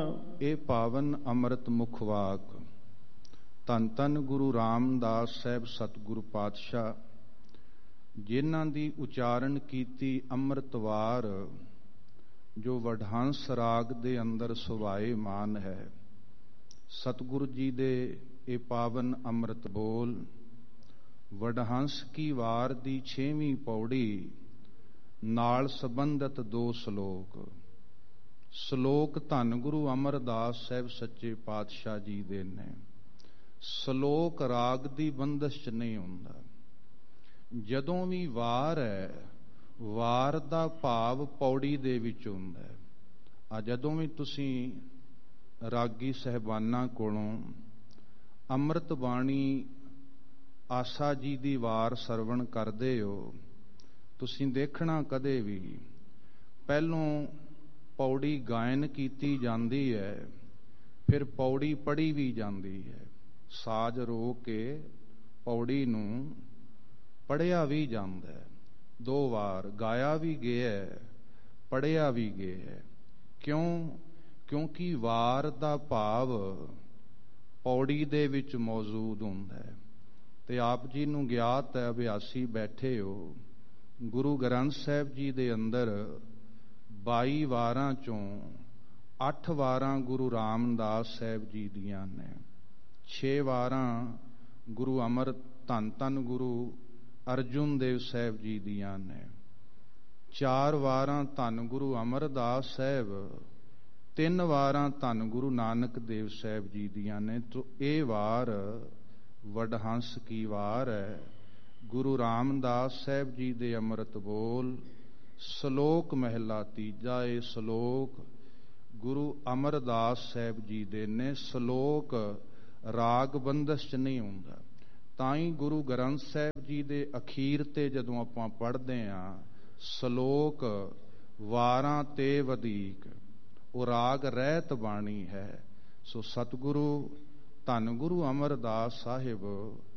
ਇਹ ਪਾਵਨ ਅੰਮ੍ਰਿਤ ਮੁਖ ਵਾਕ ਧੰਨ ਧੰਨ ਗੁਰੂ ਰਾਮਦਾਸ ਸਾਹਿਬ ਸਤਿਗੁਰੂ ਪਾਤਸ਼ਾਹ, ਜਿਨ੍ਹਾਂ ਦੀ ਉਚਾਰਨ ਕੀਤੀ ਅੰਮ੍ਰਿਤ ਵਾਰ ਜੋ ਵਡਹੰਸ ਰਾਗ ਦੇ ਅੰਦਰ ਸੁਭਾਏ ਮਾਨ ਹੈ। ਸਤਿਗੁਰੂ ਜੀ ਦੇ ਇਹ ਪਾਵਨ ਅੰਮ੍ਰਿਤ ਬੋਲ ਵਡਹੰਸ ਕੀ ਵਾਰ ਦੀ 6ਵੀਂ ਪੌੜੀ ਨਾਲ ਸੰਬੰਧਿਤ 2 ਸ਼ਲੋਕ। ਸ਼ਲੋਕ ਧੰਨ ਗੁਰੂ ਅਮਰਦਾਸ ਸਾਹਿਬ ਸੱਚੇ ਪਾਤਸ਼ਾਹ ਜੀ ਦੇ ਨੇ। ਸ਼ਲੋਕ ਰਾਗ ਦੀ ਬੰਦਸ਼ 'ਚ ਨਹੀਂ ਹੁੰਦਾ। ਜਦੋਂ ਵੀ ਵਾਰ ਹੈ, ਵਾਰ ਦਾ ਭਾਵ ਪੌੜੀ ਦੇ ਵਿੱਚ ਹੁੰਦਾ ਹੈ। ਆ ਜਦੋਂ ਵੀ ਤੁਸੀਂ ਰਾਗੀ ਸਾਹਿਬਾਨਾਂ ਕੋਲੋਂ ਅੰਮ੍ਰਿਤ ਬਾਣੀ ਆਸਾ ਜੀ ਦੀ ਵਾਰ ਸਰਵਣ ਕਰਦੇ ਹੋ, ਤੁਸੀਂ ਦੇਖਣਾ ਕਦੇ ਵੀ ਪਹਿਲੋਂ ਪੌੜੀ ਗਾਇਨ ਕੀਤੀ ਜਾਂਦੀ ਹੈ, ਫਿਰ ਪੌੜੀ ਪੜ੍ਹੀ ਵੀ ਜਾਂਦੀ ਹੈ। ਸਾਜ ਰੋਕ ਕੇ ਪੌੜੀ ਨੂੰ ਪੜ੍ਹਿਆ ਵੀ ਜਾਂਦਾ ਹੈ। 2 ਵਾਰ ਗਾਇਆ ਵੀ ਗਿਆ, ਪੜ੍ਹਿਆ ਵੀ ਗਿਆ। ਕਿਉਂਕਿ ਵਾਰ ਦਾ ਭਾਵ ਪੌੜੀ ਦੇ ਵਿੱਚ ਮੌਜੂਦ ਹੁੰਦਾ ਹੈ। ਤੇ ਆਪ ਜੀ ਨੂੰ ਗਿਆਤ ਹੈ, ਅਭਿਆਸੀ ਬੈਠੇ ਹੋ, ਗੁਰੂ ਗ੍ਰੰਥ ਸਾਹਿਬ ਜੀ ਦੇ ਅੰਦਰ 22 ਵਾਰਾਂ ਚੋਂ 8 ਵਾਰਾਂ ਗੁਰੂ ਰਾਮਦਾਸ ਸਾਹਿਬ ਜੀ ਦੀਆਂ ਨੇ, 6 ਵਾਰਾਂ ਗੁਰੂ ਅਮਰ ਧੰਨ ਧੰਨ ਗੁਰੂ ਅਰਜੁਨ ਦੇਵ ਸਾਹਿਬ ਜੀ ਦੀਆਂ ਨੇ, 4 ਵਾਰਾਂ ਧੰਨ ਗੁਰੂ ਅਮਰਦਾਸ ਸਾਹਿਬ, 3 ਵਾਰਾਂ ਧੰਨ ਗੁਰੂ ਨਾਨਕ ਦੇਵ ਸਾਹਿਬ ਜੀ ਦੀਆਂ ਨੇ। ਤੋ ਇਹ ਵਾਰ ਵਡਹੰਸ ਕੀ ਵਾਰ ਹੈ। ਗੁਰੂ ਰਾਮਦਾਸ ਸਾਹਿਬ ਜੀ ਦੇ ਅੰਮ੍ਰਿਤ ਬੋਲ ਸ਼ਲੋਕ ਮਹਿਲਾ 3। ਇਹ ਸ਼ਲੋਕ ਗੁਰੂ ਅਮਰਦਾਸ ਸਾਹਿਬ ਜੀ ਦੇ ਨੇ। ਸ਼ਲੋਕ ਰਾਗ ਬੰਦਸ਼ 'ਚ ਨਹੀਂ ਹੁੰਦਾ। ਤਾਂ ਹੀ ਗੁਰੂ ਗ੍ਰੰਥ ਸਾਹਿਬ ਜੀ ਦੇ ਅਖੀਰ ਤੇ ਜਦੋਂ ਆਪਾਂ ਪੜ੍ਹਦੇ ਹਾਂ ਸ਼ਲੋਕ ਵਾਰਾਂ ਤੇ ਵਧੀਕ, ਉਹ ਰਾਗ ਰਹਿਤ ਬਾਣੀ ਹੈ। ਸੋ ਸਤਿਗੁਰੂ ਧੰਨ ਗੁਰੂ ਅਮਰਦਾਸ ਸਾਹਿਬ